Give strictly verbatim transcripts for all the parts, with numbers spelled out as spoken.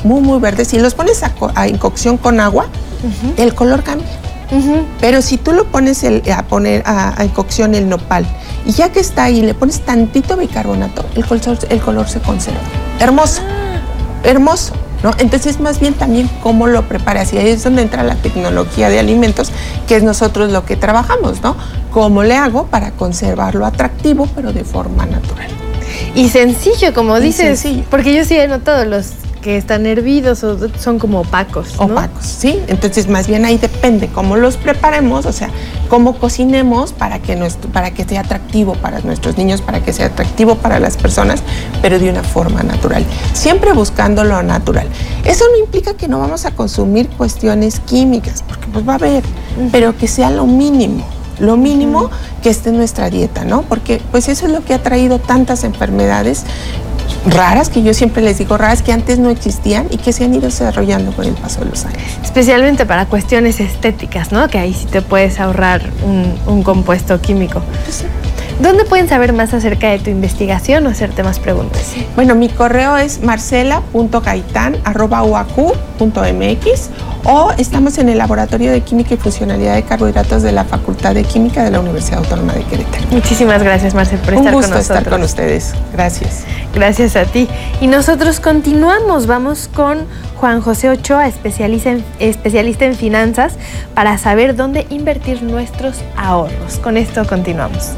muy, muy verdes, si los pones a, co a cocción con agua, uh-huh. el color cambia. Uh-huh. Pero si tú lo pones el, a poner a, a cocción el nopal, y ya que está ahí, le pones tantito bicarbonato, el color, el color se conserva. Hermoso, ah. hermoso, ¿no? Entonces, más bien también cómo lo preparas, y ahí es donde entra la tecnología de alimentos, que es nosotros lo que trabajamos, ¿no? ¿Cómo le hago para conservarlo atractivo, pero de forma natural? Y sencillo, como y dices, sencillo. Porque yo sí he notado los que están hervidos o son como opacos, ¿no? Opacos, sí. Entonces, más bien ahí depende cómo los preparemos, o sea, cómo cocinemos para que, nuestro, para que sea atractivo para nuestros niños, para que sea atractivo para las personas, pero de una forma natural. Siempre buscando lo natural. Eso no implica que no vamos a consumir cuestiones químicas, porque pues va a haber, uh-huh. pero que sea lo mínimo. Lo mínimo uh-huh. que esté en nuestra dieta, ¿no? Porque pues eso es lo que ha traído tantas enfermedades raras, que yo siempre les digo raras, que antes no existían y que se han ido desarrollando con el paso de los años. Especialmente para cuestiones estéticas, ¿no? Que ahí sí te puedes ahorrar un, un compuesto químico. Sí. ¿Dónde pueden saber más acerca de tu investigación o hacerte más preguntas? Bueno, mi correo es marcela punto gaitán arroba u a q punto m x o estamos en el Laboratorio de Química y Funcionalidad de Carbohidratos de la Facultad de Química de la Universidad Autónoma de Querétaro. Muchísimas gracias, Marcel, por Un estar con gusto nosotros. estar con ustedes. Gracias. Gracias a ti. Y nosotros continuamos. Vamos con Juan José Ochoa, especialista en, especialista en finanzas, para saber dónde invertir nuestros ahorros. Con esto continuamos.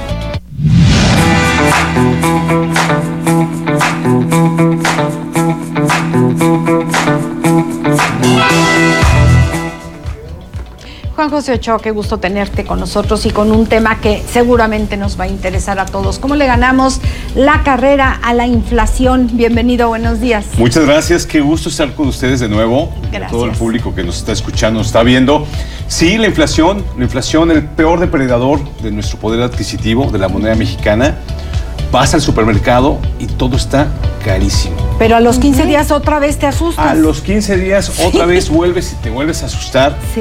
Juan José Ochoa, qué gusto tenerte con nosotros y con un tema que seguramente nos va a interesar a todos. ¿Cómo le ganamos la carrera a la inflación? Bienvenido, buenos días. Muchas gracias, qué gusto estar con ustedes de nuevo. Gracias. Todo el público que nos está escuchando, nos está viendo. Sí, la inflación, la inflación, el peor depredador de nuestro poder adquisitivo, de la moneda mexicana. Vas al supermercado y todo está carísimo. Pero a los quince días otra vez te asustas. A los quince días otra vez vuelves y te vuelves a asustar. Sí.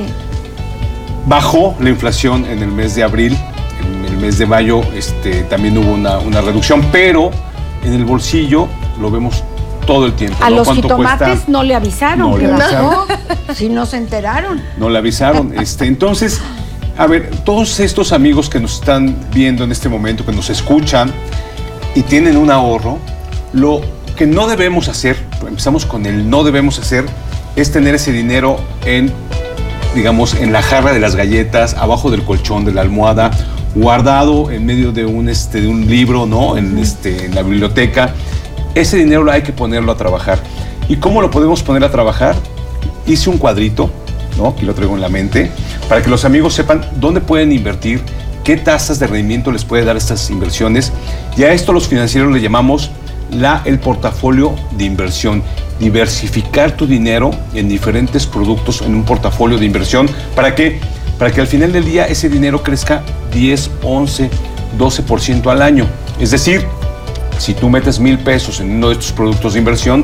Bajó la inflación en el mes de abril, en el mes de mayo este, también hubo una, una reducción, pero en el bolsillo lo vemos todo el tiempo. A ¿no? los jitomates cuesta? no le avisaron. No le avisaron. Si no se enteraron. No le avisaron. Este, entonces, a ver, todos estos amigos que nos están viendo en este momento, que nos escuchan y tienen un ahorro, lo que no debemos hacer, empezamos con el no debemos hacer, es tener ese dinero en, digamos, en la jarra de las galletas, abajo del colchón, de la almohada, guardado en medio de un, este, de un libro, ¿no? En, este, en la biblioteca. Ese dinero hay que ponerlo a trabajar. ¿Y cómo lo podemos poner a trabajar? Hice un cuadrito, ¿no? Aquí lo traigo en la mente, para que los amigos sepan dónde pueden invertir, qué tasas de rendimiento les puede dar estas inversiones. Y a esto los financieros le llamamos la, el portafolio de inversión. Diversificar tu dinero en diferentes productos en un portafolio de inversión. ¿Para qué? Para que al final del día ese dinero crezca diez, once, doce por ciento al año. Es decir, si tú metes mil pesos en uno de estos productos de inversión,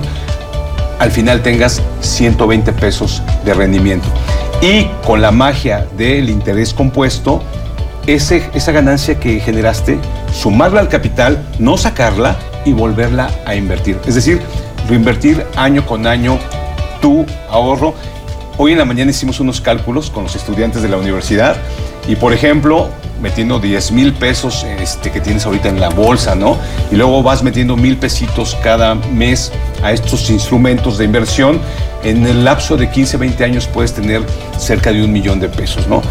al final tengas ciento veinte pesos de rendimiento. Y con la magia del interés compuesto, ese, esa ganancia que generaste, sumarla al capital, no sacarla y volverla a invertir. Es decir, reinvertir año con año tu ahorro. Hoy en la mañana hicimos unos cálculos con los estudiantes de la universidad y, por ejemplo, metiendo diez mil pesos este, que tienes ahorita en la bolsa, ¿no? Y luego vas metiendo mil pesitos cada mes a estos instrumentos de inversión. En el lapso de quince, veinte años puedes tener cerca de un millón de pesos, ¿no?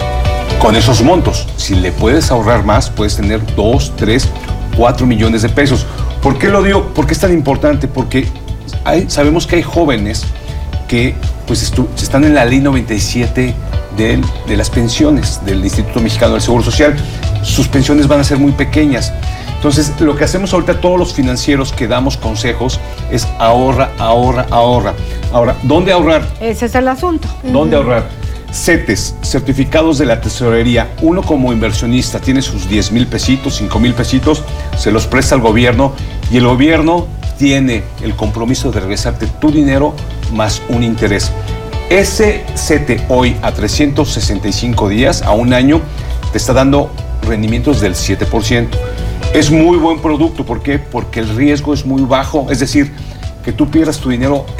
Con esos montos, si le puedes ahorrar más, puedes tener dos, tres, cuatro millones de pesos. ¿Por qué lo digo? ¿Por qué es tan importante? Porque hay, sabemos que hay jóvenes que pues, estu- están en la ley noventa y siete de, de las pensiones del Instituto Mexicano del Seguro Social. Sus pensiones van a ser muy pequeñas. Entonces, lo que hacemos ahorita todos los financieros que damos consejos es ahorra, ahorra, ahorra. Ahora, ¿dónde ahorrar? Ese es el asunto. ¿Dónde uh-huh. ahorrar? CETES, certificados de la tesorería. Uno como inversionista tiene sus diez mil pesitos, cinco mil pesitos, se los presta al gobierno y el gobierno tiene el compromiso de regresarte tu dinero más un interés. Ese CETE hoy a trescientos sesenta y cinco días, a un año, te está dando rendimientos del siete por ciento. Es muy buen producto, ¿por qué? Porque el riesgo es muy bajo, es decir, que tú pierdas tu dinero